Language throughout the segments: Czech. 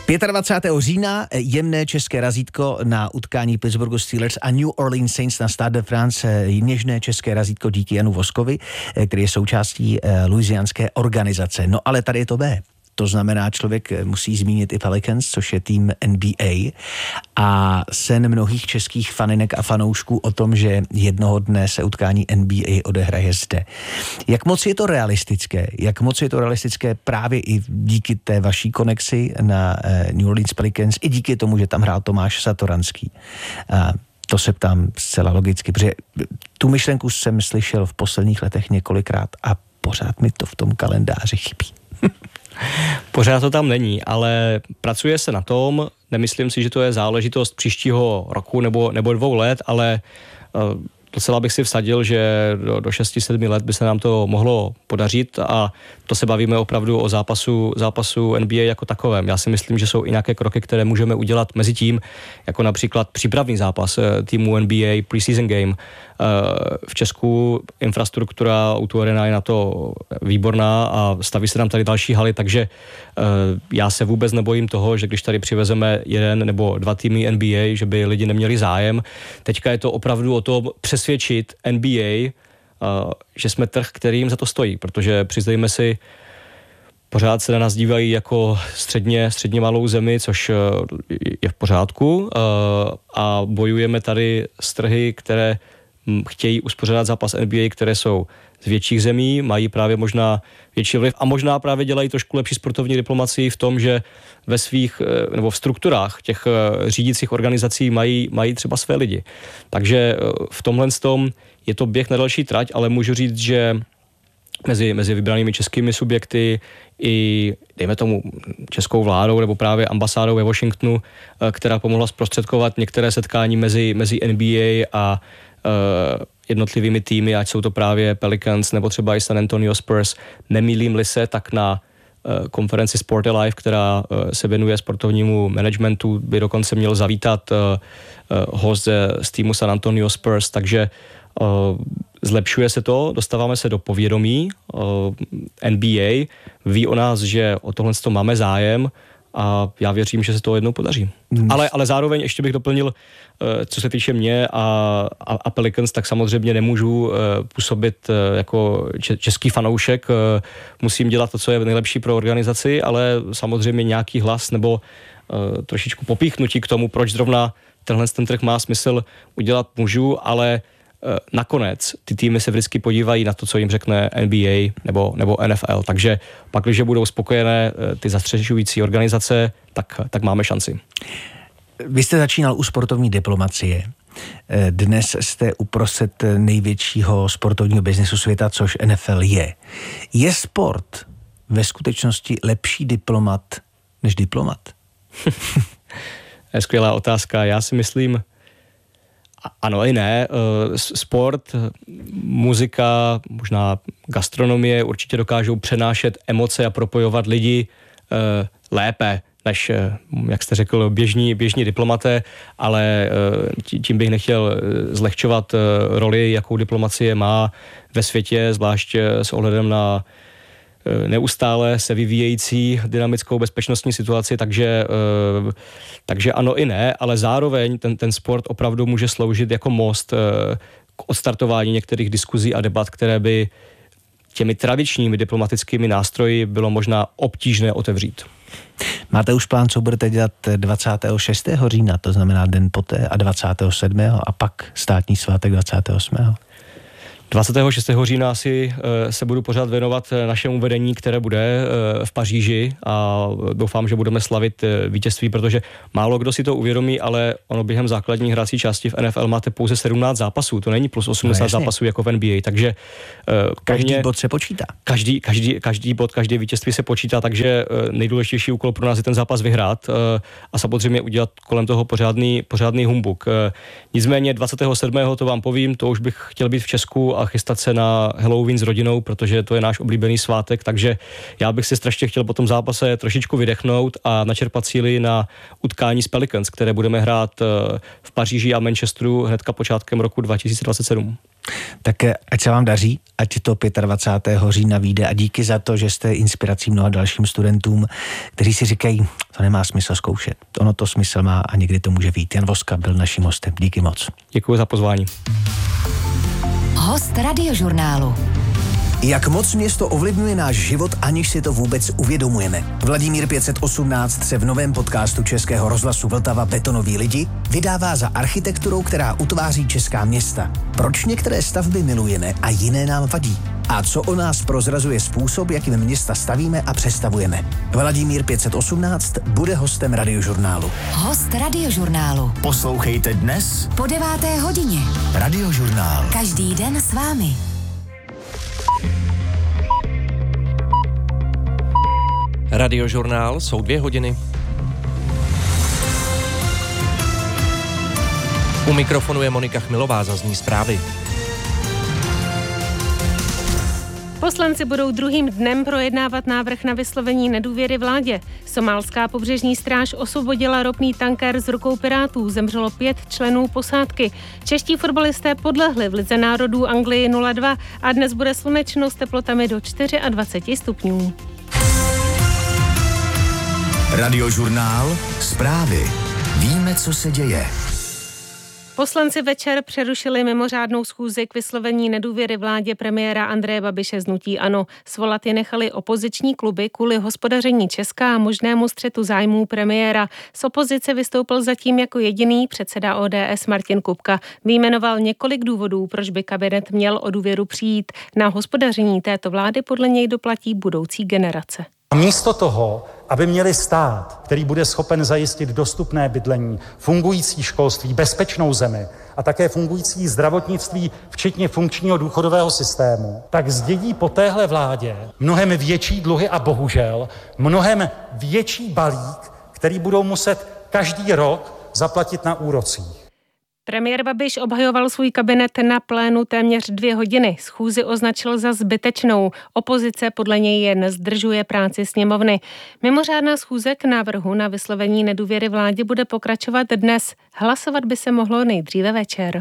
25. října jemné české razítko na utkání Pittsburghu Steelers a New Orleans Saints na Stade de France, něžné české razítko díky Janu Voskovi, který je součástí louisianské organizace. No ale tady je to B. To znamená, člověk musí zmínit i Pelicans, což je tým NBA a sen mnohých českých faninek a fanoušků o tom, že jednoho dne se utkání NBA odehraje zde. Jak moc je to realistické? Jak moc je to realistické právě i díky té vaší konexi na New Orleans Pelicans i díky tomu, že tam hrál Tomáš Satoranský? A to se ptám zcela logicky, protože tu myšlenku jsem slyšel v posledních letech několikrát a pořád mi to v tom kalendáři chybí. Pořád to tam není, ale pracuje se na tom. Nemyslím si, že to je záležitost příštího roku nebo 2 let, ale docela bych si vsadil, že do 6-7 let by se nám to mohlo podařit a to se bavíme opravdu o zápasu NBA jako takovém. Já si myslím, že jsou i nějaké kroky, které můžeme udělat mezi tím, jako například přípravný zápas týmu NBA Preseason Game. V Česku infrastruktura O2 Arena je na to výborná a staví se nám tady další haly, takže já se vůbec nebojím toho, že když tady přivezeme 1 nebo 2 týmy NBA, že by lidi neměli zájem. Teďka je to opravdu o tom přesvědčit NBA, že jsme trh, kterým za to stojí, protože přiznejme si, pořád se na nás dívají jako středně malou zemi, což je v pořádku a bojujeme tady s trhy, které chtějí uspořádat zápas NBA, které jsou z větších zemí, mají právě možná větší vliv a možná právě dělají trošku lepší sportovní diplomacii v tom, že ve svých nebo v strukturách těch řídících organizací mají třeba své lidi. Takže v tomhle tom je to běh na další trať, ale můžu říct, že mezi vybranými českými subjekty i, dejme tomu, českou vládou nebo právě ambasádou ve Washingtonu, která pomohla zprostředkovat některé setkání mezi NBA a jednotlivými týmy, ať jsou to právě Pelicans nebo třeba i San Antonio Spurs. Nemýlím-li se, tak na konferenci Sport Alive, která se věnuje sportovnímu managementu, by dokonce měl zavítat host z týmu San Antonio Spurs, takže zlepšuje se to, dostáváme se do povědomí. NBA ví o nás, že o tohle máme zájem a já věřím, že se to jednou podaří. Ale zároveň ještě bych doplnil, co se týče mě a Pelicans, tak samozřejmě nemůžu působit jako český fanoušek. Musím dělat to, co je nejlepší pro organizaci, ale samozřejmě nějaký hlas nebo trošičku popíchnutí k tomu, proč zrovna ten trh má smysl udělat můžu, ale nakonec ty týmy se vždycky podívají na to, co jim řekne NBA nebo NFL. Takže pak, když budou spokojené ty zastřešující organizace, tak máme šanci. Vy jste začínal u sportovní diplomacie. Dnes jste uprostřed největšího sportovního biznesu světa, což NFL je. Je sport ve skutečnosti lepší diplomat než diplomat? Je skvělá otázka. Já si myslím, ano i ne. Sport, muzika, možná gastronomie určitě dokážou přenášet emoce a propojovat lidi lépe než, jak jste řekl, běžní diplomaté, ale tím bych nechtěl zlehčovat roli, jakou diplomacie má ve světě, zvlášť s ohledem na neustále se vyvíjející dynamickou bezpečnostní situaci, takže ano i ne, ale zároveň ten sport opravdu může sloužit jako most k odstartování některých diskuzí a debat, které by těmi tradičními diplomatickými nástroji bylo možná obtížné otevřít. Máte už plán, co budete dělat 26. října, to znamená den poté, a 27. a pak státní svátek 28. 26. října asi se budu pořád věnovat našemu vedení, které bude v Paříži a doufám, že budeme slavit vítězství, protože málo kdo si to uvědomí, ale ono během základní hrací části v NFL máte pouze 17 zápasů, to není plus 80 zápasů jako v NBA, takže každý bod se počítá. Každý bod, každé vítězství se počítá, takže nejdůležitější úkol pro nás je ten zápas vyhrát a samozřejmě udělat kolem toho pořádný humbuk. Nicméně 27. to vám povím, to už bych chtěl být v Česku a chystat se na Halloween s rodinou, protože to je náš oblíbený svátek, takže já bych si strašně chtěl po tom zápase trošičku vydechnout a načerpat síly na utkání s Pelicans, které budeme hrát v Paříži a Manchesteru hnedka počátkem roku 2027. Tak ať se vám daří, ať to 25. října vyjde a díky za to, že jste inspirací mnoha dalším studentům, kteří si říkají, to nemá smysl zkoušet. Ono to smysl má a někdy to může vyjít. Jan Voska byl naším hostem. Díky moc. Děkuji za pozvání. Host Radiožurnálu. Jak moc město ovlivňuje náš život, aniž si to vůbec uvědomujeme. Vladimír 518 se v novém podcastu Českého rozhlasu Vltava Betonoví lidi vydává za architekturou, která utváří česká města. Proč některé stavby milujeme a jiné nám vadí? A co o nás prozrazuje způsob, jakým města stavíme a přestavujeme? Vladimír 518 bude hostem Radiožurnálu. Host Radiožurnálu. Poslouchejte dnes Po 9. hodině. Radiožurnál. Každý den s vámi. Radiožurnál jsou 2 hodiny. U mikrofonu je Monika Chmilová, zazní zprávy. Poslanci budou druhým dnem projednávat návrh na vyslovení nedůvěry vládě. Somálská pobřežní stráž osvobodila ropný tanker z rukou pirátů, zemřelo 5 členů posádky. Čeští fotbalisté podlehli v Lize národů Anglii 0-2 a dnes bude slunečno s teplotami do 24 stupňů. Radiožurnál. Zprávy. Víme, co se děje. Poslanci večer přerušili mimořádnou schůzi k vyslovení nedůvěry vládě premiéra Andreje Babiše z hnutí ANO. Svolat je nechali opoziční kluby kvůli hospodaření Česka a možnému střetu zájmů premiéra. Z opozice vystoupil zatím jako jediný předseda ODS Martin Kupka. Vyjmenoval několik důvodů, proč by kabinet měl o důvěru přijít. Na hospodaření této vlády podle něj doplatí budoucí generace. A místo toho, aby měli stát, který bude schopen zajistit dostupné bydlení, fungující školství, bezpečnou zemi a také fungující zdravotnictví, včetně funkčního důchodového systému, tak zdědí po téhle vládě mnohem větší dluhy a bohužel mnohem větší balík, který budou muset každý rok zaplatit na úrocích. Premiér Babiš obhajoval svůj kabinet na plénu téměř 2 hodiny. Schůzi označil za zbytečnou. Opozice podle něj jen zdržuje práci sněmovny. Mimořádná schůze k návrhu na vyslovení nedůvěry vládě bude pokračovat dnes. Hlasovat by se mohlo nejdříve večer.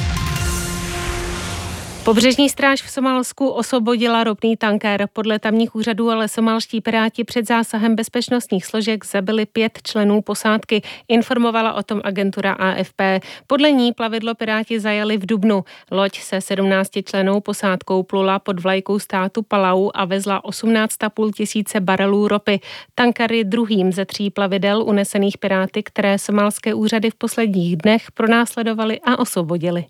Pobřežní stráž v Somálsku osvobodila ropný tanker. Podle tamních úřadů ale somálští piráti před zásahem bezpečnostních složek zabili 5 členů posádky, informovala o tom agentura AFP. Podle ní plavidlo piráti zajali v dubnu. Loď se 17 člennou posádkou plula pod vlajkou státu Palau a vezla 18,5 tisíce barelů ropy. Tanker je druhým ze 3 plavidel unesených piráty, které somálské úřady v posledních dnech pronásledovaly a osvobodili.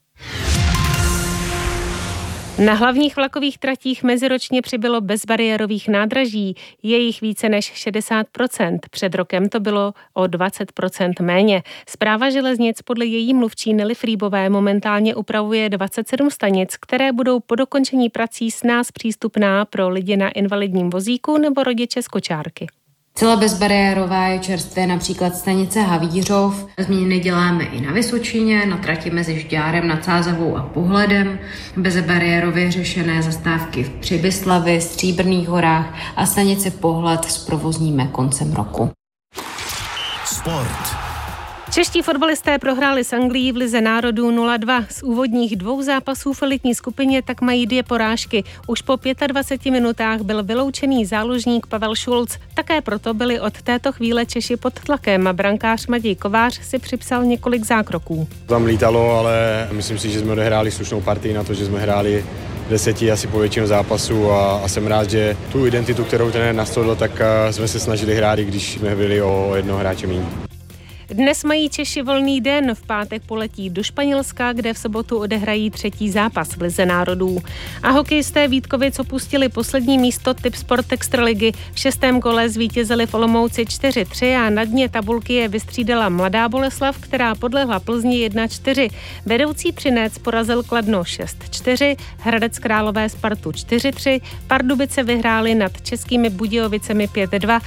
Na hlavních vlakových tratích meziročně přibylo bezbariérových nádraží, je jich více než 60%. Před rokem to bylo o 20% méně. Správa železnic podle její mluvčí Nelly Frýbové momentálně upravuje 27 stanic, které budou po dokončení prací snáz přístupná pro lidi na invalidním vozíku nebo rodiče z kočárky. Celá bezbariérová je čerstvě například stanice Havířov. Změny děláme i na Vysočině, na trati mezi Žďárem nad Sázavou a Pohledem, bezbariérově řešené zastávky v Přibyslavi, Stříbrných horách a stanici Pohled zprovozníme koncem roku. Sport. Čeští fotbalisté prohráli s Anglií v Lize národů 0-2. Z úvodních 2 zápasů v elitní skupině tak mají 2 porážky. Už po 25 minutách byl vyloučený záložník Pavel Šulc. Také proto byli od této chvíle Češi pod tlakem a brankář Matěj Kovář si připsal několik zákroků. Tam lítalo, ale myslím si, že jsme odehráli slušnou partii na to, že jsme hráli 10 asi po většinu zápasu a jsem rád, že tu identitu, kterou trenér nastolil, tak jsme se snažili hrát, i když jsme byli o 1 hráče méně. Dnes mají Češi volný den, v pátek poletí do Španělska, kde v sobotu odehrají 3. zápas v Lize národů. A hokejisté Vítkovic opustili poslední místo Tipsport Extraligy. V 6. kole zvítězili v Olomouci 4-3 a na dně tabulky je vystřídala Mladá Boleslav, která podlehla Plzni 1-4. Vedoucí Třinec porazil Kladno 6-4, Hradec Králové Spartu 4-3, Pardubice vyhráli nad Českými Budějovicemi 5-2